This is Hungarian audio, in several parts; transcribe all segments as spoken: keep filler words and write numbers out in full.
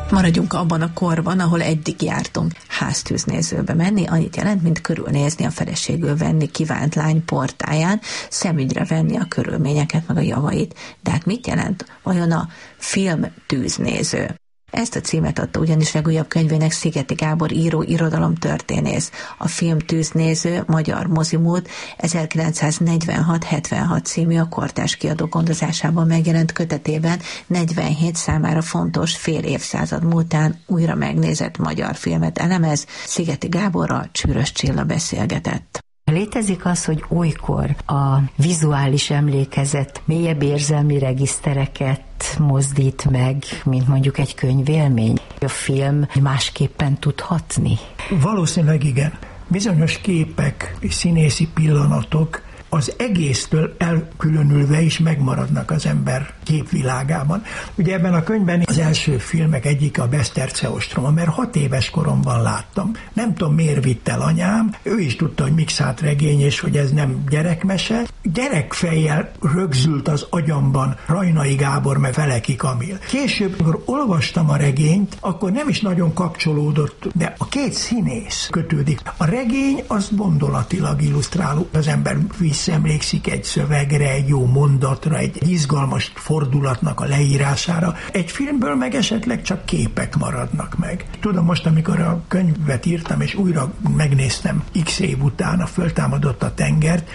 Maradjunk abban a korban, ahol eddig jártunk. Háztűznézőbe menni annyit jelent, mint körülnézni a feleségül venni kívánt lány portáján, szemügyre venni a körülményeket meg a javait. De hát mit jelent vajon a filmtűznéző? Ezt a címet adta ugyanis legújabb könyvének Szigeti Gábor író irodalomtörténész. A film Tűznéző, magyar mozimód ezerkilencszáznegyvenhat hetvenhat című a Kortárs kiadó gondozásában megjelent kötetében negyvenhét számára fontos fél évszázad múltán újra megnézett magyar filmet elemez. Szigeti Gáborral Csűrös Csilla beszélgetett. Létezik az, hogy olykor a vizuális emlékezet mélyebb érzelmi regisztereket mozdít meg, mint mondjuk egy könyvélmény? A film másképpen tud hatni? Valószínűleg igen. Bizonyos képek, színészi pillanatok az egésztől elkülönülve is megmaradnak az ember képvilágában. Ugye ebben a könyvben az első filmek egyik a Beszterce ostroma, mert hat éves koromban láttam. Nem tudom, miért vitt el anyám, ő is tudta, hogy Mixát regény, és hogy ez nem gyerekmese. Gyerekfejjel rögzült az agyamban Rajnai Gábor meg Feleki Kamil. Később, amikor olvastam a regényt, akkor nem is nagyon kapcsolódott, de a két színész kötődik. A regény az gondolatilag illusztráló, az ember visszaemlékszik egy szövegre, egy jó mondatra, egy izgalmas fordulatnak a leírására. Egy filmből meg esetleg csak képek maradnak meg. Tudom, most, amikor a könyvet írtam, és újra megnéztem x év után a Föltámadott a tengert,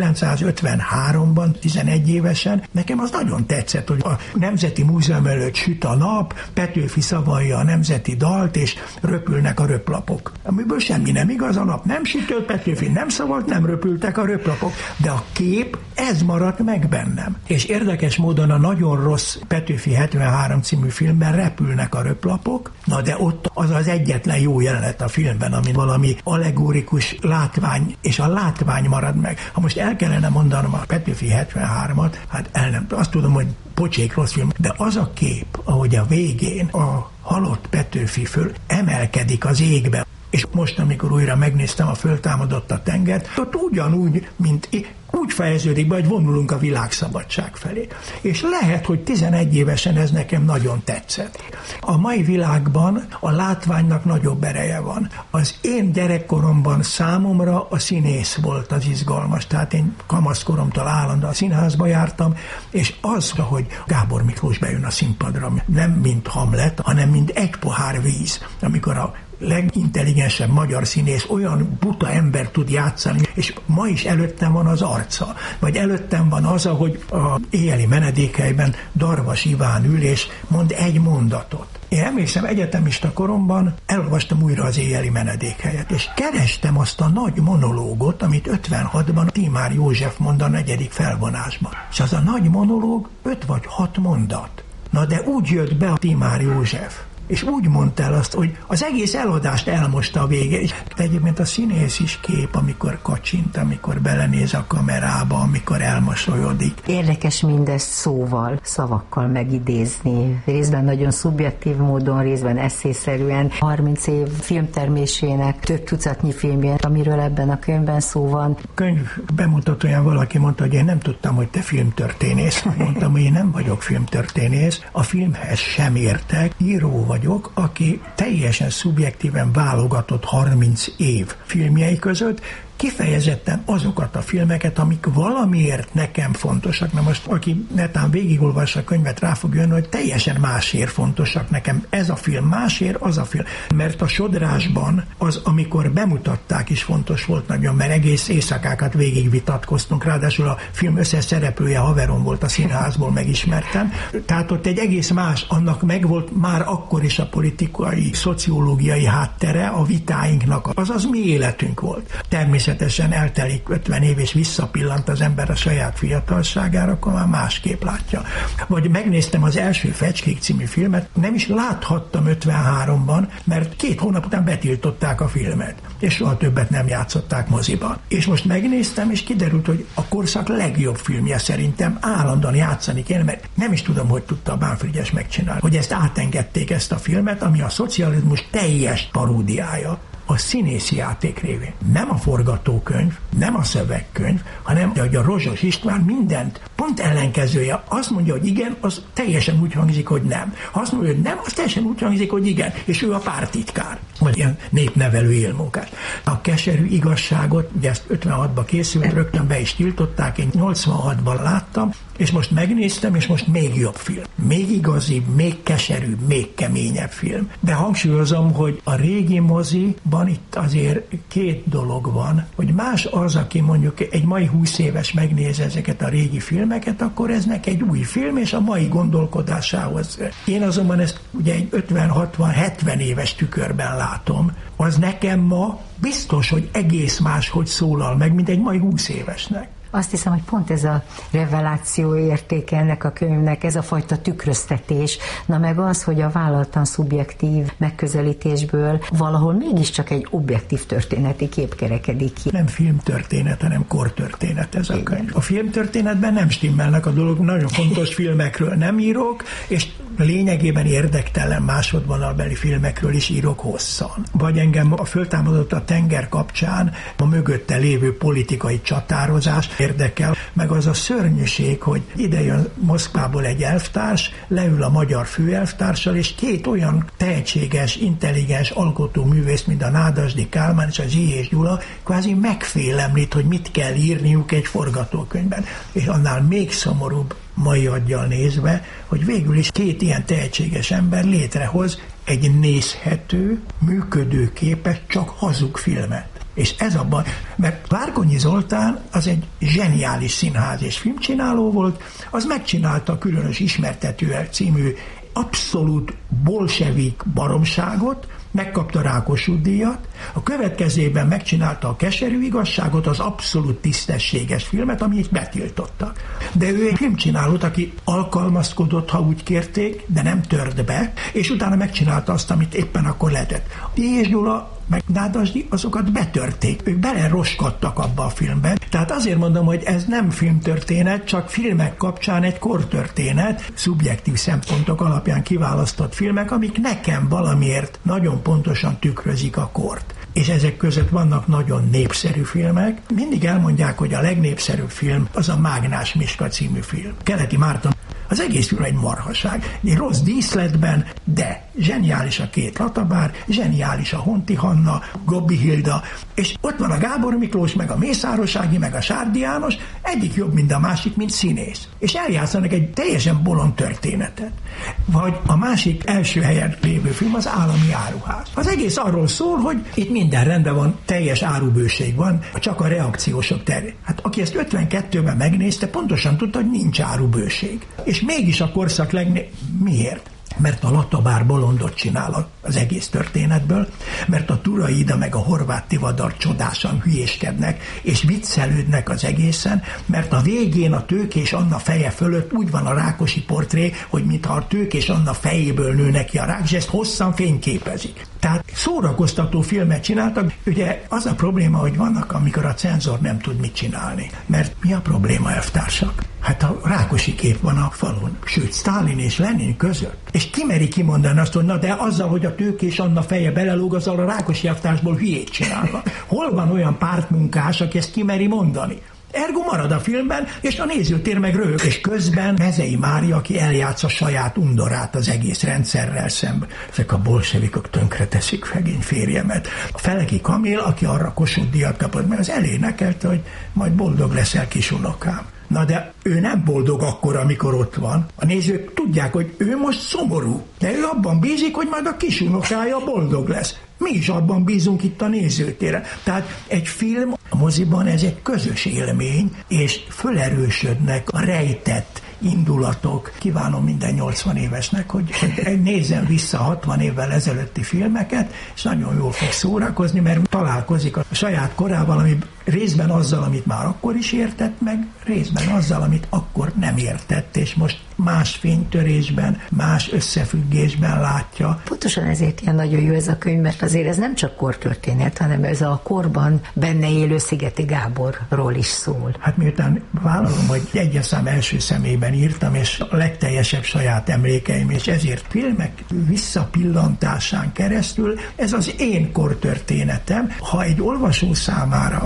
ezerkilencszázötvenháromban, tizenegy évesen, nekem az nagyon tetszett, hogy a Nemzeti Múzeum előtt süt a nap, Petőfi szavalja a nemzeti dalt, és röpülnek a röplapok. Amiből semmi nem igaz, a nap nem sütött, Petőfi nem szavalt, nem röpültek a röplapok. De a kép, ez maradt meg bennem. És érdekes módon a nagyon rossz Petőfi hetvenhárom című filmben repülnek a röplapok, na de ott az az egyetlen jó jelenet a filmben, ami valami allegorikus látvány, és a látvány marad meg. Ha most el kellene mondanom a Petőfi hetvenhármat, hát el nem azt tudom, hogy pocsék rossz film, de az a kép, ahogy a végén a halott Petőfi föl emelkedik az égbe, és most, amikor újra megnéztem a Föltámadott a tengert, ott ugyanúgy, mint úgy fejeződik be, hogy vonulunk a világszabadság felé. És lehet, hogy tizenegy évesen ez nekem nagyon tetszett. A mai világban a látványnak nagyobb ereje van. Az én gyerekkoromban számomra a színész volt az izgalmas, tehát én kamaszkoromtól állandóan a színházba jártam, és az, hogy Gábor Miklós bejön a színpadra, nem mint Hamlet, hanem mint egy pohár víz, amikor a legintelligensebb magyar színész olyan buta ember tud játszani, és ma is előttem van az arca, vagy előttem van az, ahogy a éjjeli menedékhelyben Darvas Iván ül, és mond egy mondatot. Én emlékszem, egyetemista koromban elolvastam újra az éjjeli menedékhelyet, és kerestem azt a nagy monológot, amit ötvenhatban Tímár József mond a negyedik felvonásban. És az a nagy monológ öt vagy hat mondat. Na de úgy jött be a Tímár József, és úgy mondta el azt, hogy az egész eladást elmosta a vége. És egyébként a színész is kép, amikor kacsint, amikor belenéz a kamerába, amikor elmosolyodik. Érdekes mindezt szóval, szavakkal megidézni. Részben nagyon szubjektív módon, részben esszészerűen. harminc év filmtermésének több tucatnyi filmje, amiről ebben a könyvben szó van. A könyv bemutatóján valaki mondta, hogy én nem tudtam, hogy te filmtörténész. Mondtam, hogy én nem vagyok filmtörténész. A filmhez sem értek. Író vagy vagyok, aki teljesen szubjektíven válogatott harminc év filmjei között, kifejezetten azokat a filmeket, amik valamiért nekem fontosak. Na most, aki netán végigolvassa a könyvet, rá fog jönni, hogy teljesen másért fontosak nekem. Ez a film másért, az a film. Mert a Sodrásban az, amikor bemutatták, is fontos volt nagyon, mert egész éjszakákat végig vitatkoztunk. Ráadásul a film összes szereplője haverom volt, a színházból megismertem. Tehát ott egy egész más, annak megvolt már akkor is a politikai, szociológiai háttere a vitáinknak. Azaz mi életünk volt. Természetesen Természetesen eltelik ötven év, és visszapillant az ember a saját fiatalságára, akkor már másképp látja. Vagy megnéztem az első Fecskék című filmet, nem is láthattam ötvenháromban, mert két hónap után betiltották a filmet, és soha többet nem játszották moziban. És most megnéztem, és kiderült, hogy a korszak legjobb filmje szerintem állandóan játszani kéne, mert nem is tudom, hogy tudta a Bánfrigyes megcsinálni, hogy ezt átengedték, ezt a filmet, ami a szocializmus teljes paródiája, a színészi játék révén. Nem a forgatókönyv, nem a szövegkönyv, hanem hogy a Rozsos István mindent pont ellenkezője. Azt mondja, hogy igen, az teljesen úgy hangzik, hogy nem. Ha azt mondja, hogy nem, az teljesen úgy hangzik, hogy igen. És ő a pártitkár. Vagy ilyen népnevelő élmunkás. A keserű igazságot, ugye ezt ötvenhatban készült, rögtön be is tiltották, én nyolcvanhatban láttam, és most megnéztem, és most még jobb film. Még igazibb, még keserűbb, még keményebb film. De hangsúlyozom, hogy a régi moziban itt azért két dolog van, hogy más az, aki mondjuk egy mai húsz éves megnéz ezeket a régi filmeket, akkor ez neki egy új film, és a mai gondolkodásához. Én azonban ezt ugye egy ötven, hatvan, hetven éves tükörben látom, az nekem ma biztos, hogy egész máshogy szólal meg, mint egy mai húsz évesnek. Azt hiszem, hogy pont ez a reveláció értéke ennek a könyvnek, ez a fajta tükröztetés, na meg az, hogy a vállaltan szubjektív megközelítésből valahol mégiscsak egy objektív történeti kép kerekedik ki. Nem filmtörténet, hanem kortörténet ez a könyv. A filmtörténetben nem stimmelnek a dolog, nagyon fontos filmekről nem írok, és lényegében érdektelen másodvonalbeli filmekről is írok hosszan. Vagy engem a föltámadott a tenger kapcsán a mögötte lévő politikai csatározás érdekel, meg az a szörnyűség, hogy ide jön Moszkvából egy elvtárs, leül a magyar főelvtárssal, és két olyan tehetséges, intelligens alkotóművész, mint a Nádasdy Kálmán és a Zsijés Gyula, kvázi megfélemlít, hogy mit kell írniuk egy forgatókönyvben. És annál még szomorúbb mai aggyal nézve, hogy végül is két ilyen tehetséges ember létrehoz egy nézhető, működőképes, csak hazug filmet. És ez a baj, mert Várkonyi Zoltán az egy zseniális színház és filmcsináló volt, az megcsinálta a Különös Ismertető című abszolút bolsevik baromságot, megkapta Rákossuth díjat, a következőben megcsinálta a Keserű igazságot, az abszolút tisztességes filmet, amit betiltottak. De ő egy filmcsinálót, aki alkalmazkodott, ha úgy kérték, de nem tört be, és utána megcsinálta azt, amit éppen akkor lehetett. Zsijés Gyula meg Nádasdy, azokat betörték. Ők beleroskadtak abba a filmben. Tehát azért mondom, hogy ez nem filmtörténet, csak filmek kapcsán egy kortörténet, szubjektív szempontok alapján kiválasztott filmek, amik nekem valamiért nagyon pontosan tükrözik a kort. És ezek között vannak nagyon népszerű filmek. Mindig elmondják, hogy a legnépszerűbb film az a Mágnás Miska című film. Keleti Márton. Az egész film egy marhaság, egy rossz díszletben, de zseniális a két Latabár, zseniális a Honti Hanna, Gobbi Hilda, és ott van a Gábor Miklós, meg a Mészáros Ági, meg a Sárdi János, egyik jobb, mint a másik, mint színész. És eljátszanak egy teljesen bolond történetet. Vagy a másik első helyen lévő film az Állami Áruház. Az egész arról szól, hogy itt minden rendben van, teljes árubőség van, csak a reakciósok terén. Hát aki ezt ötvenkettőben megnézte, pontosan tudta, hogy nincs árubőség. És mégis a korszak legné... Miért? Mert a Latabár bolondot csinál az egész történetből, mert a Turai Ida meg a Horváth Tivadar csodásan hülyéskednek, és viccelődnek az egészen, mert a végén a Tőkés Anna feje fölött úgy van a Rákosi portré, hogy mintha a Tőkés Anna fejéből nő neki a rák, és ezt hosszan fényképezik. Tehát szórakoztató filmet csináltak. Ugye az a probléma, hogy vannak, amikor a cenzor nem tud mit csinálni. Mert mi a probléma, elvtársak? Hát a Rákosi kép van a falon, sőt, Sztálin és Lenin között. És ki meri kimondani azt, hogy na de azzal, hogy a Tőkés Anna feje belelóg, azzal a Rákosi elvtársból hülyét csinálva. Hol van olyan pártmunkás, aki ezt kimeri mondani? Ergo marad a filmben, és a nézőtér meg röhög, és közben Mezei Mária, aki eljátsza saját undorát az egész rendszerrel szemben. Ezek a bolsevikok tönkre teszik szegény férjemet. A Feleki Kamil, aki arra Kossuth díjat kapott, mert az elénekelte, hogy majd boldog leszel, kisunokám. Na de ő nem boldog akkor, amikor ott van. A nézők tudják, hogy ő most szomorú, de ő abban bízik, hogy majd a kisunokája boldog lesz. Mi is abban bízunk itt a nézőtéren. Tehát egy film a moziban ez egy közös élmény, és fölerősödnek a rejtett indulatok. Kívánom minden nyolcvan évesnek, hogy nézzen vissza hatvan évvel ezelőtti filmeket, és nagyon jól fog szórakozni, mert találkozik a saját korával, ami részben azzal, amit már akkor is értett meg, részben azzal, amit akkor nem értett, és most más fénytörésben, más összefüggésben látja. Pontosan ezért ilyen nagyon jó ez a könyv, mert azért ez nem csak kortörténet, hanem ez a korban benne élő Szigeti Gáborról is szól. Hát miután vállalom, hogy egyes szám első személyben írtam, és a legteljesebb saját emlékeim, és ezért filmek visszapillantásán keresztül, ez az én kortörténetem. Ha egy olvasó számára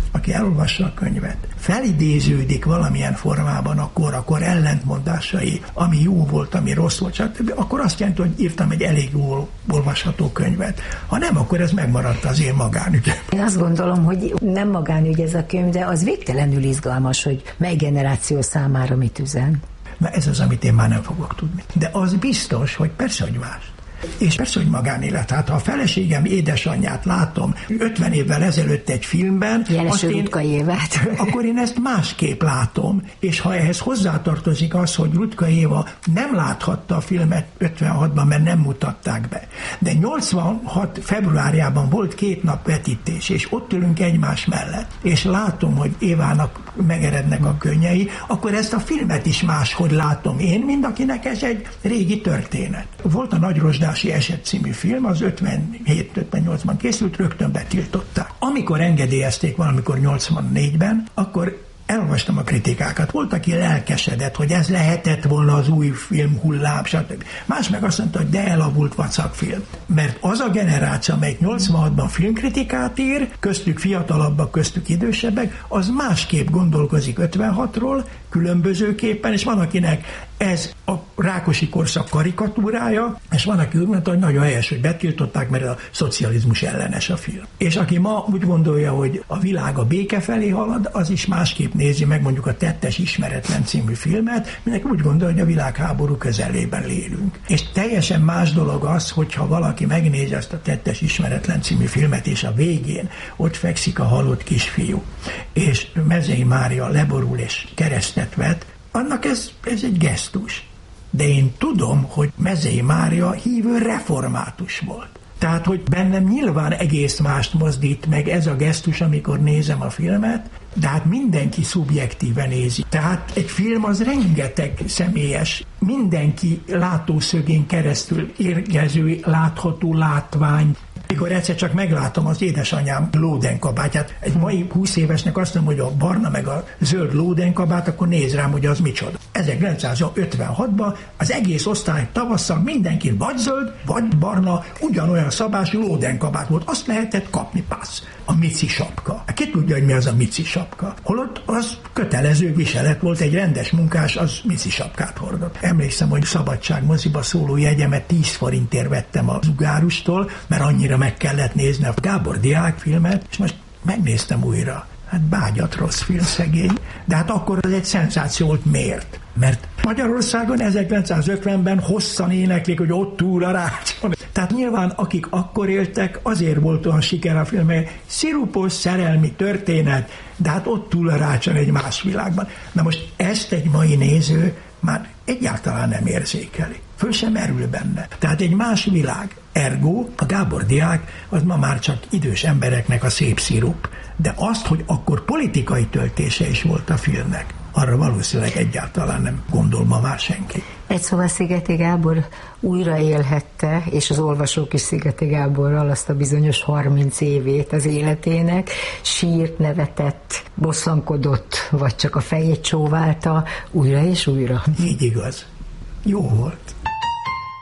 aki elolvassa a könyvet, felidéződik valamilyen formában, akkor, akkor ellentmondásai, ami jó volt, ami rossz volt, stb., akkor azt jelenti, hogy írtam egy elég jól olvasható könyvet. Ha nem, akkor ez megmaradt az én magánügyem. Én azt gondolom, hogy nem magánügy ez a könyv, de az végtelenül izgalmas, hogy mely generáció számára mit üzen. Na ez az, amit én már nem fogok tudni. De az biztos, hogy persze, hogy más. És persze, hogy magánélet. Hát ha a feleségem édesanyját látom ötven évvel ezelőtt egy filmben, Jeleső Rutka Évát. Akkor én ezt másképp látom. És ha ehhez hozzátartozik az, hogy Rutka Éva nem láthatta a filmet ötvenhatban, mert nem mutatták be. De nyolcvanhat februárjában volt két nap vetítés, és ott ülünk egymás mellett, és látom, hogy Évának megerednek a könnyei, akkor ezt a filmet is máshogy látom én, mint akinek ez egy régi történet. Volt a Nagy Rozsdási Eset című film, az ötvenhét ötvennyolcban készült, rögtön betiltották. Amikor engedélyezték valamikor nyolcvannégyben, akkor elolvastam a kritikákat. Volt, aki lelkesedett, hogy ez lehetett volna az új film hullám, stb. Más meg azt mondta, hogy de elavult vacakfilm. Mert az a generáció, amelyik nyolcvanhatban filmkritikát ír, köztük fiatalabbak, köztük idősebbek, az másképp gondolkozik ötvenhatról, különbözőképpen, és van, akinek ez a Rákosi korszak karikatúrája, és van, aki úgy mondta, hogy nagyon helyes, hogy betiltották, mert a szocializmus ellenes a film. És aki ma úgy gondolja, hogy a világ a béke felé halad, az is másképp nézi meg mondjuk a Tettes ismeretlen című filmet, mindenki úgy gondolja, hogy a világháború közelében lélünk. És teljesen más dolog az, hogyha valaki megnézi ezt a Tettes ismeretlen című filmet, és a végén ott fekszik a halott kisfiú, és Mezei Mária leborul és keresztet vet, annak ez, ez egy gesztus. De én tudom, hogy Mezei Mária hívő református volt. Tehát, hogy bennem nyilván egész mást mozdít meg ez a gesztus, amikor nézem a filmet, de hát mindenki szubjektíven nézi. Tehát egy film az rengeteg személyes, mindenki látószögén keresztül érkező, látható látvány. Mikor egyszer csak meglátom az édesanyám lódenkabátját, egy mai húsz évesnek azt mondom, hogy a barna meg a zöld lódenkabát, akkor néz rám, hogy az micsoda. ezerkilencszázötvenhatban az egész osztály tavasszal mindenki vagy zöld, vagy barna, ugyanolyan szabású lódenkabát volt. Azt lehetett kapni, passz. A mici sapka. Ki tudja, hogy mi az a mici sapka? Holott az kötelező viselet volt, egy rendes munkás, az mici sapkát hordott. Emlékszem, hogy Szabadság moziba szóló jegyemet tíz forintért vettem a Zugárustól, mert annyira meg kellett nézni a Gábor Diák filmet, és most megnéztem újra. Hát bágyat rossz film, szegény. De hát akkor az egy szenzáció volt. Miért? Mert Magyarországon ezerkilencszázötvenben hosszan éneklik, hogy ott túl a rácson. Tehát nyilván, akik akkor éltek, azért volt olyan siker a film, mert szirupos szerelmi történet, de hát ott túl a rácson egy más világban. Na most ezt egy mai néző már egyáltalán nem érzékeli. Föl sem merül benne. Tehát egy más világ. Ergo, a Gábor Diák az ma már csak idős embereknek a szép szirup. De azt, hogy akkor politikai töltése is volt a filmnek, arra valószínűleg egyáltalán nem gondol ma már senki. Egy szóval Szigeti Gábor újra élhette, és az olvasók is Szigeti Gáborral azt a bizonyos harminc évét az életének, sírt, nevetett, bosszankodott, vagy csak a fejét csóválta, újra és újra. Így igaz. Jó volt.